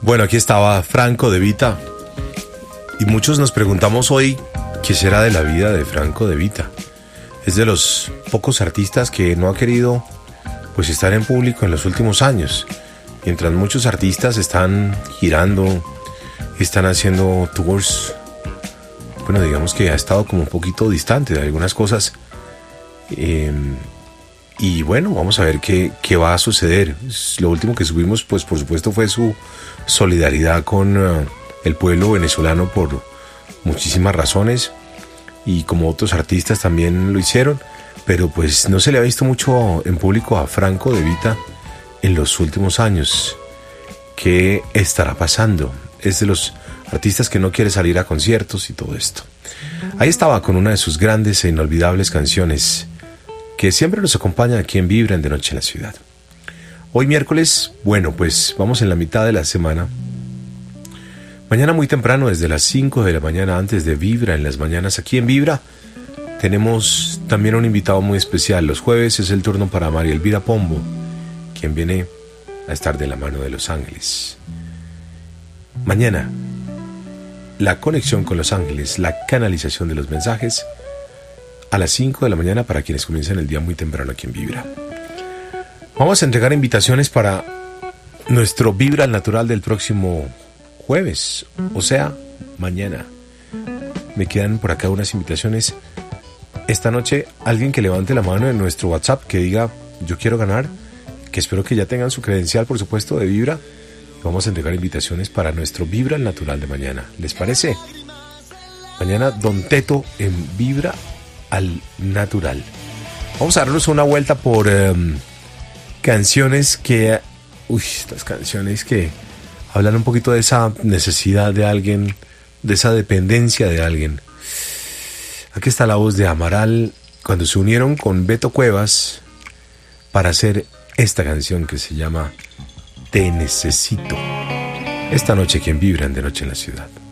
Bueno, aquí estaba Franco De Vita y muchos nos preguntamos hoy qué será de la vida de Franco De Vita. Es de los pocos artistas que no ha querido pues estar en público en los últimos años, mientras muchos artistas están girando, están haciendo tours. Bueno, digamos que ha estado como un poquito distante de algunas cosas. Y bueno, vamos a ver qué va a suceder. Lo último que subimos, pues por supuesto, fue su solidaridad con el pueblo venezolano por muchísimas razones. Y como otros artistas también lo hicieron. Pero pues no se le ha visto mucho en público a Franco De Vita en los últimos años. ¿Qué estará pasando? Es de los artistas que no quiere salir a conciertos y todo esto. Ahí estaba con una de sus grandes e inolvidables canciones que siempre nos acompaña aquí en Vibra en De Noche en la Ciudad. Hoy miércoles, bueno, pues vamos en la mitad de la semana. Mañana muy temprano, desde las 5 de la mañana, antes de Vibra en las mañanas, aquí en Vibra, tenemos también un invitado muy especial. Los jueves es el turno para María Elvira Pombo, quien viene a estar de la mano de Los Ángeles. Mañana, la conexión con Los Ángeles, la canalización de los mensajes, a las 5 de la mañana para quienes comienzan el día muy temprano aquí en Vibra. Vamos a entregar invitaciones para nuestro Vibra al Natural del próximo jueves, o sea, mañana. Me quedan por acá unas invitaciones. Esta noche, alguien que levante la mano en nuestro WhatsApp, que diga, yo quiero ganar, que espero que ya tengan su credencial, por supuesto, de Vibra. Vamos a entregar invitaciones para nuestro Vibra al Natural de mañana. ¿Les parece? Mañana, Don Teto en Vibra al Natural. Vamos a darnos una vuelta por canciones que... estas canciones que hablan un poquito de esa necesidad de alguien, de esa dependencia de alguien. Aquí está la voz de Amaral cuando se unieron con Beto Cuevas para hacer esta canción que se llama Te Necesito. Esta noche quien vibran De Noche en la Ciudad.